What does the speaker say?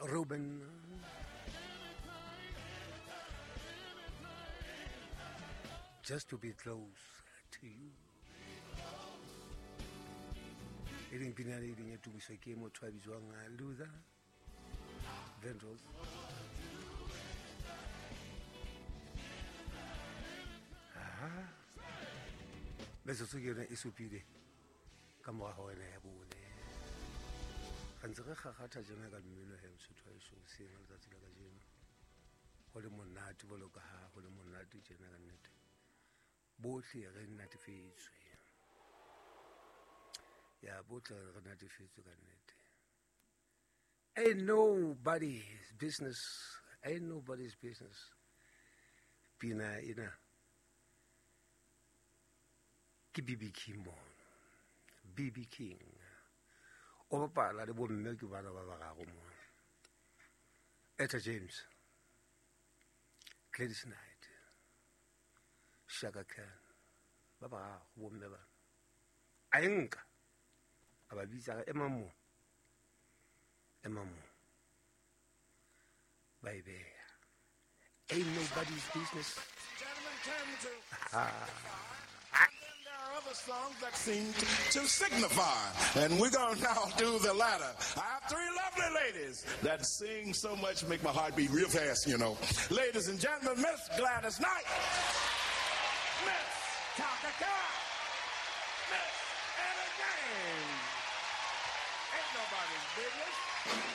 Ruben. Just to be close to you. E leng pina le ding e tumiswa ke motho a bitswang Luther Vandross. Bese se ke yona e supile ka moga ga wena ya bone gantse ge gakgatha jena ka mmino he mosotho a eso seng letsatsi la ka jeno go le monate bolo ka ha go le monate jena ka nnete botlhe re natefetswe ya botlhe re natefetswe ka nnete ain't nobody's business pina ina ke BB King mono BB King o bapala le bomme ke bana ba bagago mono Etta James Gladys Knight Shaka Khan ba bagago bomme ba a enka a ba bitsa ga emamo ba e beya ain't nobody's business. Gentlemen, turn there are other songs that seem to signify, and we're going to now do the latter. I have three lovely ladies that sing so much, make my heart beat real fast, you know. Ladies and gentlemen, Miss Gladys Knight, Miss Chaka Khan, Miss Etta James. Ain't nobody's business.